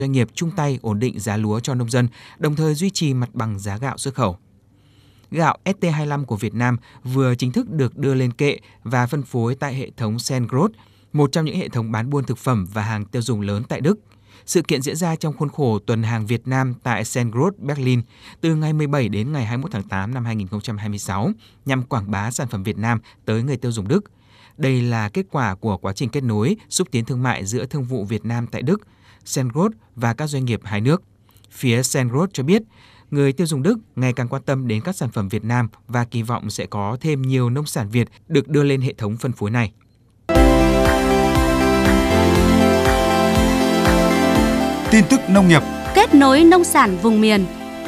doanh nghiệp chung tay ổn định giá lúa cho nông dân, đồng thời duy trì mặt bằng giá gạo xuất khẩu. Gạo ST25 của Việt Nam vừa chính thức được đưa lên kệ và phân phối tại hệ thống Centgroth, một trong những hệ thống bán buôn thực phẩm và hàng tiêu dùng lớn tại Đức. Sự kiện diễn ra trong khuôn khổ tuần hàng Việt Nam tại Centgroth, Berlin từ ngày 17 đến ngày 21 tháng 8 năm 2026 nhằm quảng bá sản phẩm Việt Nam tới người tiêu dùng Đức. Đây là kết quả của quá trình kết nối, xúc tiến thương mại giữa Thương vụ Việt Nam tại Đức, Centgroth và các doanh nghiệp hai nước. Phía Centgroth cho biết, người tiêu dùng Đức ngày càng quan tâm đến các sản phẩm Việt Nam và kỳ vọng sẽ có thêm nhiều nông sản Việt được đưa lên hệ thống phân phối này. Tin tức nông nghiệp. Kết nối nông sản vùng miền.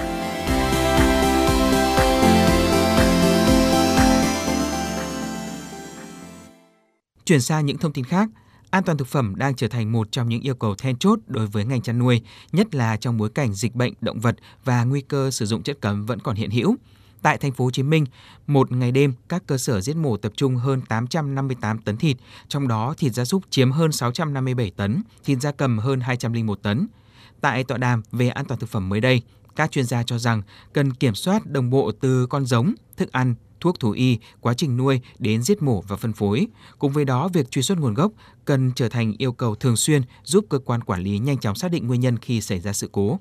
Chuyển sang những thông tin khác, an toàn thực phẩm đang trở thành một trong những yêu cầu then chốt đối với ngành chăn nuôi, nhất là trong bối cảnh dịch bệnh động vật và nguy cơ sử dụng chất cấm vẫn còn hiện hữu. Tại thành phố Hồ Chí Minh, một ngày đêm, các cơ sở giết mổ tập trung hơn 858 tấn thịt, trong đó thịt gia súc chiếm hơn 657 tấn, thịt gia cầm hơn 201 tấn. Tại tọa đàm về an toàn thực phẩm mới đây, các chuyên gia cho rằng cần kiểm soát đồng bộ từ con giống, thức ăn, thuốc thú y, quá trình nuôi đến giết mổ và phân phối. Cùng với đó, việc truy xuất nguồn gốc cần trở thành yêu cầu thường xuyên giúp cơ quan quản lý nhanh chóng xác định nguyên nhân khi xảy ra sự cố.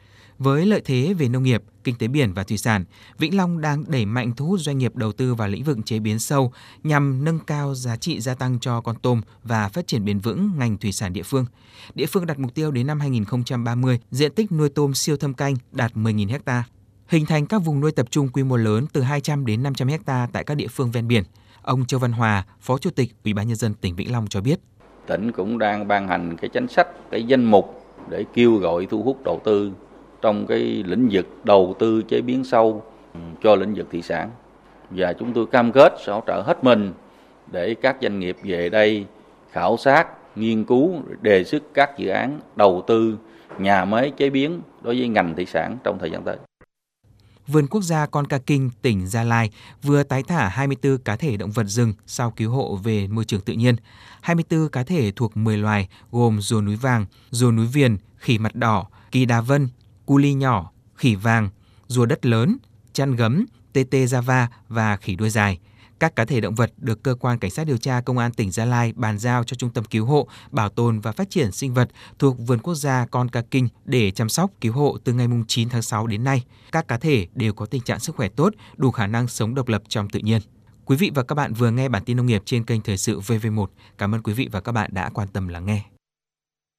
Với lợi thế về nông nghiệp, kinh tế biển và thủy sản, Vĩnh Long đang đẩy mạnh thu hút doanh nghiệp đầu tư vào lĩnh vực chế biến sâu nhằm nâng cao giá trị gia tăng cho con tôm và phát triển bền vững ngành thủy sản địa phương. Địa phương đặt mục tiêu đến năm 2030, diện tích nuôi tôm siêu thâm canh đạt 10.000 ha, hình thành các vùng nuôi tập trung quy mô lớn từ 200 đến 500 ha tại các địa phương ven biển. Ông Châu Văn Hòa, Phó Chủ tịch Ủy ban nhân dân tỉnh Vĩnh Long cho biết. Tỉnh cũng đang ban hành cái chính sách, cái danh mục để kêu gọi thu hút đầu tư trong cái lĩnh vực đầu tư chế biến sâu cho lĩnh vực thủy sản. Và chúng tôi cam kết sẽ hỗ trợ hết mình để các doanh nghiệp về đây khảo sát, nghiên cứu, đề xuất các dự án đầu tư nhà máy chế biến đối với ngành thủy sản trong thời gian tới. Vườn Quốc gia Con Ca Kinh, tỉnh Gia Lai vừa tái thả 24 cá thể động vật rừng sau cứu hộ về môi trường tự nhiên. 24 cá thể thuộc 10 loài gồm rùa núi vàng, rùa núi viền, khỉ mặt đỏ, kỳ đà vân, cu li nhỏ, khỉ vàng, rùa đất lớn, chăn gấm, tê tê Java và khỉ đuôi dài. Các cá thể động vật được Cơ quan Cảnh sát điều tra Công an tỉnh Gia Lai bàn giao cho Trung tâm Cứu hộ, Bảo tồn và Phát triển Sinh vật thuộc Vườn Quốc gia Con Ca Kinh để chăm sóc cứu hộ từ ngày 9 tháng 6 đến nay. Các cá thể đều có tình trạng sức khỏe tốt, đủ khả năng sống độc lập trong tự nhiên. Quý vị và các bạn vừa nghe bản tin nông nghiệp trên kênh Thời sự VV1. Cảm ơn quý vị và các bạn đã quan tâm lắng nghe.